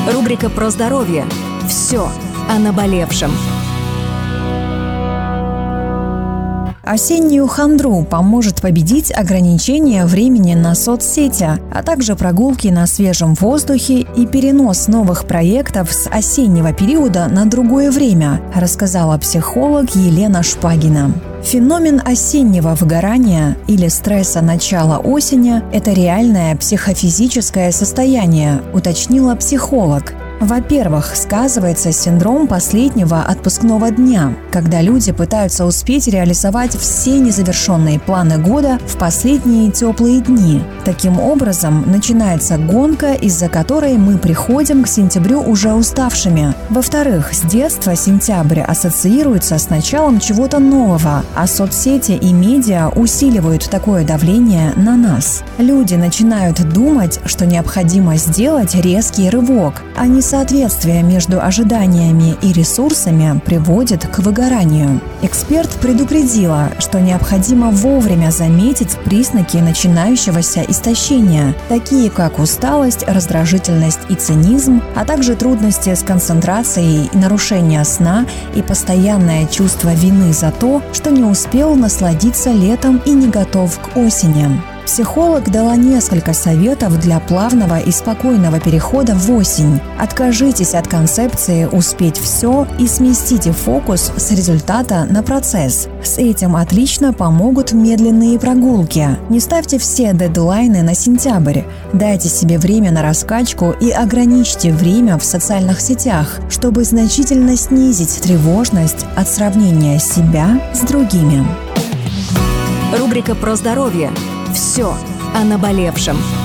Рубрика про здоровье. Все о наболевшем. Осеннюю хандру поможет победить ограничение времени на соцсети, а также прогулки на свежем воздухе и перенос новых проектов с осеннего периода на другое время, рассказала психолог Елена Шпагина. Феномен осеннего выгорания или стресса начала осени – это реальное психофизическое состояние, уточнила психолог. Во-первых, сказывается синдром последнего отпускного дня, когда люди пытаются успеть реализовать все незавершенные планы года в последние теплые дни. Таким образом, начинается гонка, из-за которой мы приходим к сентябрю уже уставшими. Во-вторых, с детства сентябрь ассоциируется с началом чего-то нового, а соцсети и медиа усиливают такое давление на нас. Люди начинают думать, что необходимо сделать резкий рывок, а несоответствие между ожиданиями и ресурсами приводит к выгоранию. Эксперт предупредила, что необходимо вовремя заметить признаки начинающегося истощения, такие как усталость, раздражительность и цинизм, а также трудности с концентрацией, нарушение сна и постоянное чувство вины за то, что не успел насладиться летом и не готов к осени. Психолог дала несколько советов для плавного и спокойного перехода в осень. Откажитесь от концепции «успеть все» и сместите фокус с результата на процесс. С этим отлично помогут медленные прогулки. Не ставьте все дедлайны на сентябрь. Дайте себе время на раскачку и ограничьте время в социальных сетях, чтобы значительно снизить тревожность от сравнения себя с другими. Рубрика про здоровье. Все о наболевшем.